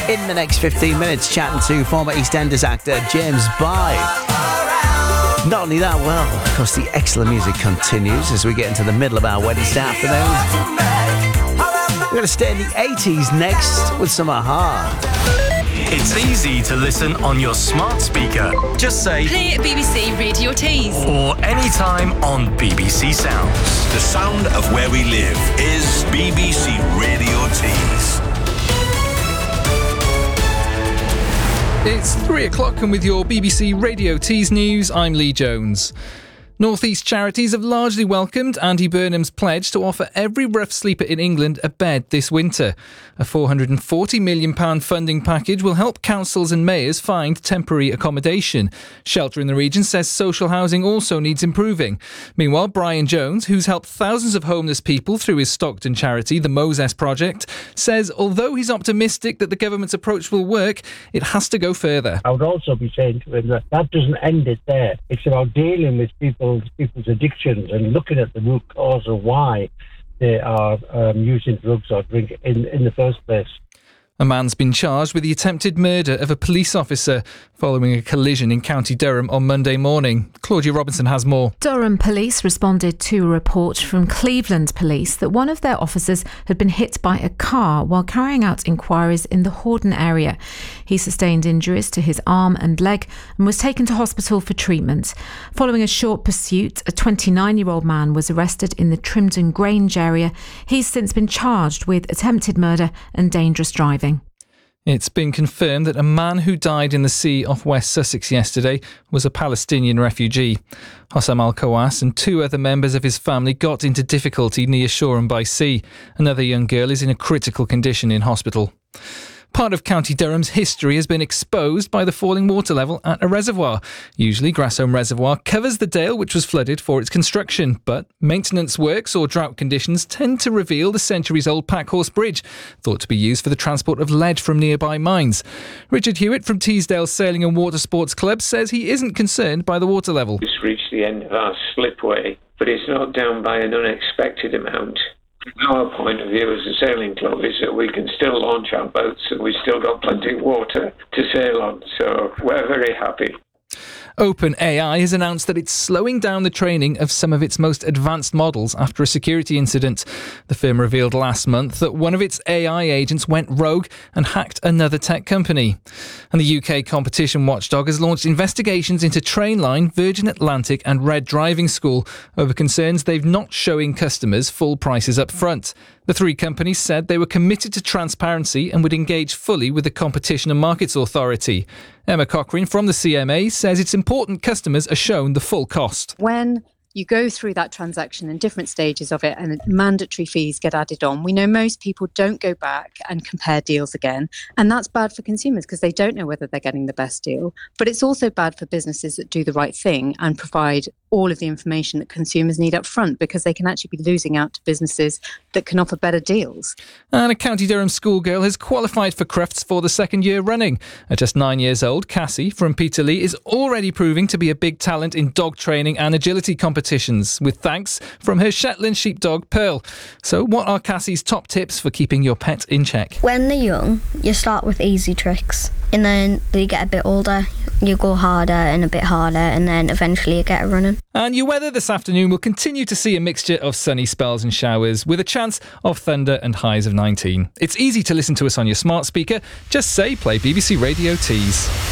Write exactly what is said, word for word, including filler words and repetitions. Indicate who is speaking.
Speaker 1: In the next fifteen minutes, chatting to former EastEnders actor James Bye. Not only that, well, of course, the excellent music continues as we get into the middle of our Wednesday afternoon. We're going to stay in the eighties next with some Aha.
Speaker 2: It's easy to listen on your smart speaker. Just say
Speaker 3: play at B B C Radio Tees
Speaker 2: or anytime on B B C Sounds.
Speaker 4: The sound of where we live is B B C Radio Tees.
Speaker 5: It's three o'clock and with your B B C Radio Tees news, I'm Lee Jones. North East charities have largely welcomed Andy Burnham's pledge to offer every rough sleeper in England a bed this winter. A four hundred forty million pounds funding package will help councils and mayors find temporary accommodation. Shelter in the Region says social housing also needs improving. Meanwhile, Brian Jones, who's helped thousands of homeless people through his Stockton charity, the Moses Project, says although he's optimistic that the government's approach will work, it has to go further.
Speaker 6: I would also be saying to him that that doesn't end it there. It's about dealing with people people's addictions and looking at the root cause of why they are um, using drugs or drink in, in the first place.
Speaker 5: A man's been charged with the attempted murder of a police officer following a collision in County Durham on Monday morning. Claudia Robinson has more.
Speaker 7: Durham police responded to a report from Cleveland police that one of their officers had been hit by a car while carrying out inquiries in the Hordern area. He sustained injuries to his arm and leg and was taken to hospital for treatment. Following a short pursuit, a twenty-nine-year-old man was arrested in the Trimdon Grange area. He's since been charged with attempted murder and dangerous driving.
Speaker 5: It's been confirmed that a man who died in the sea off West Sussex yesterday was a Palestinian refugee. Hossam Al-Kawas and two other members of his family got into difficulty near Shoreham by Sea. Another young girl is in a critical condition in hospital. Part of County Durham's history has been exposed by the falling water level at a reservoir. Usually, Grasholm Reservoir covers the dale which was flooded for its construction, but maintenance works or drought conditions tend to reveal the centuries-old Packhorse Bridge, thought to be used for the transport of lead from nearby mines. Richard Hewitt from Teesdale Sailing and Water Sports Club says he isn't concerned by the water level.
Speaker 8: It's reached the end of our slipway, but it's not down by an unexpected amount. Our point of view as a sailing club is that we can still launch our boats and we've still got plenty of water to sail on, so we're very happy.
Speaker 5: OpenAI has announced that it's slowing down the training of some of its most advanced models after a security incident. The firm revealed last month that one of its A I agents went rogue and hacked another tech company. And the U K competition watchdog has launched investigations into Trainline, Virgin Atlantic and Red Driving School over concerns they've not showing customers full prices up front. The three companies said they were committed to transparency and would engage fully with the Competition and Markets Authority. Emma Cochrane from the C M A says it's important customers are shown the full cost.
Speaker 9: When you go through that transaction in different stages of it and mandatory fees get added on, we know most people don't go back and compare deals again. And that's bad for consumers because they don't know whether they're getting the best deal. But it's also bad for businesses that do the right thing and provide all of the information that consumers need up front, because they can actually be losing out to businesses that can offer better deals.
Speaker 5: And a County Durham schoolgirl has qualified for Crufts for the second year running. At just nine years old, Cassie from Peterlee is already proving to be a big talent in dog training and agility competitions, with thanks from her Shetland sheepdog Pearl. So what are Cassie's top tips for keeping your pet in check?
Speaker 10: When they're young, you start with easy tricks, and then they get a bit older, you go harder and a bit harder, and then eventually you get it running.
Speaker 5: And your weather this afternoon will continue to see a mixture of sunny spells and showers with a chance of thunder and highs of nineteen. It's easy to listen to us on your smart speaker. Just say play B B C Radio Tees.